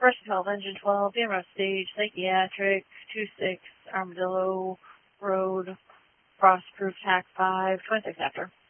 Versatile, Engine 12, BMO Stage, Psychiatric, 26, Armadillo Road, Frostproof, TAC 5, 26 after.